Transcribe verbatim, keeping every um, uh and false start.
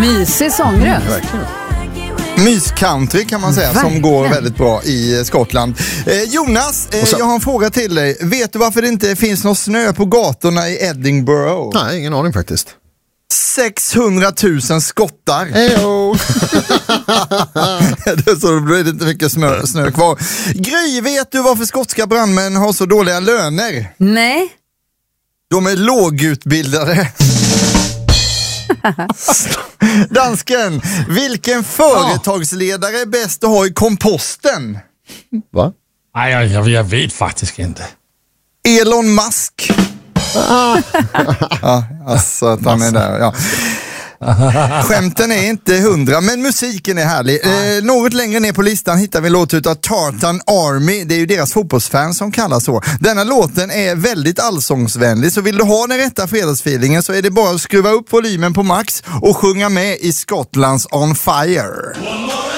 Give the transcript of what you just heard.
Mysig sångröst. Verkligen. Myscountry kan man säga. Verkligen. Som går väldigt bra i Skottland. eh, Jonas, eh, jag har en fråga till dig. Vet du varför det inte finns någon snö på gatorna i Edinburgh? Nej, ingen aning faktiskt. sexhundratusen skottar. Hejo! Så då blir det inte mycket snö, snö kvar. Gry, vet du varför skotska brandmän har så dåliga löner? Nej. De är lågutbildade. Dansken, vilken företagsledare är bäst att ha i komposten? Va? Nej, jag, jag, jag vet faktiskt inte. Elon Musk. Ja, alltså att han är där, ja. Skämten är inte hundra, men musiken är härlig. Eh, något längre ner på listan hittar vi en låt utav Tartan Army. Det är ju deras fotbollsfans som kallas så. Denna låten är väldigt allsångsvänlig, så vill du ha den rätta fredagsfeelingen så är det bara att skruva upp volymen på max och sjunga med i Skottlands On Fire.